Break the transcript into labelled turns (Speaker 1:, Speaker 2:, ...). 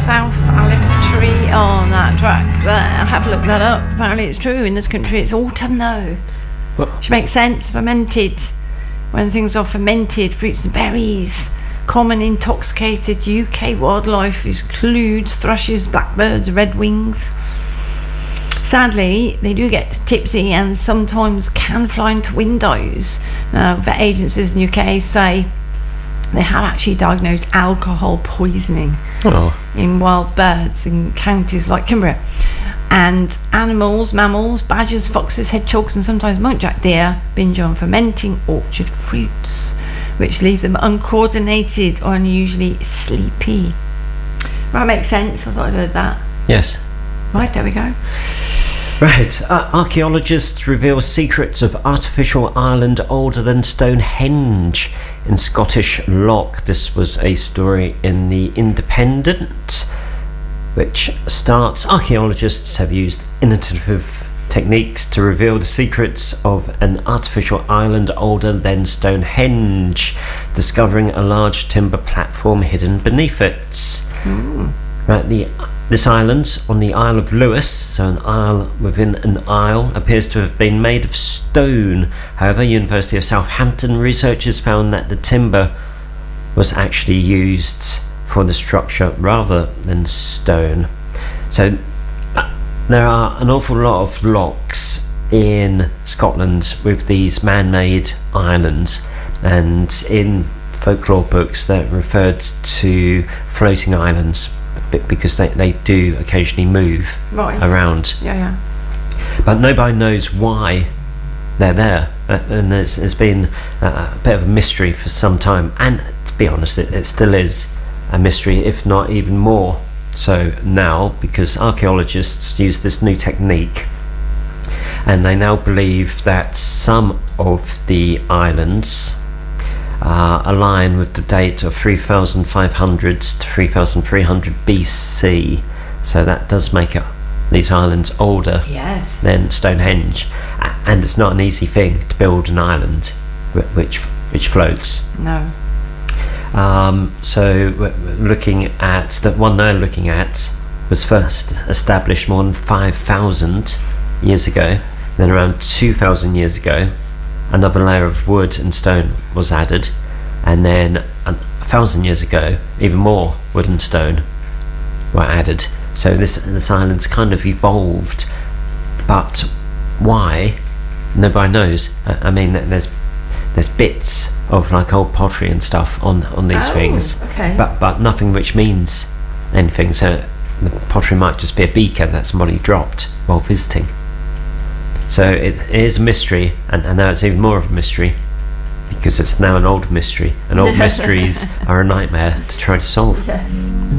Speaker 1: South Aleph Tree on that track there. Have a look that up. Apparently it's true in this country. It's autumn though.
Speaker 2: What?
Speaker 1: Which makes sense. Fermented. When things are fermented, fruits and berries. Common intoxicated UK wildlife includes thrushes, blackbirds, redwings. Sadly, they do get tipsy and sometimes can fly into windows. Now, vet agencies in the UK say they have actually diagnosed alcohol poisoning in wild birds in counties like Cumbria. And animals, mammals, badgers, foxes, hedgehogs and sometimes muntjac deer binge on fermenting orchard fruits, which leave them uncoordinated or unusually sleepy. Right, makes sense. I thought I'd heard that.
Speaker 2: Yes.
Speaker 1: Right, there we go.
Speaker 2: Right. Archaeologists reveal secrets of artificial island older than Stonehenge in Scottish Loch. This was a story in The Independent, which starts, archaeologists have used innovative techniques to reveal the secrets of an artificial island older than Stonehenge, discovering a large timber platform hidden beneath it. Right, this island on the Isle of Lewis, so an isle within an isle, appears to have been made of stone. However, University of Southampton researchers found that the timber was actually used for the structure rather than stone. So there are an awful lot of lochs in Scotland with these man-made islands, and in folklore books they're referred to floating islands because they do occasionally move around.
Speaker 1: Yeah.
Speaker 2: But nobody knows why they're there, and there's been a bit of a mystery for some time, and to be honest it still is a mystery, if not even more so now, because archaeologists use this new technique and they now believe that some of the islands align with the date of 3500 to 3300 BC, so that does make these islands older than Stonehenge, and it's not an easy thing to build an island which floats.
Speaker 1: No.
Speaker 2: So we're looking at the one they're looking at was first established more than 5,000 years ago. Then around 2,000 years ago, another layer of wood and stone was added, and then 1,000 years ago, even more wood and stone were added. So this island's kind of evolved, but why? Nobody knows. I mean, there's bits of like old pottery and stuff on these things, but nothing which means anything. So the pottery might just be a beaker that somebody dropped while visiting. So it is a mystery, and now it's even more of a mystery because it's now an old mystery, and old mysteries are a nightmare to try to solve.
Speaker 1: Yes.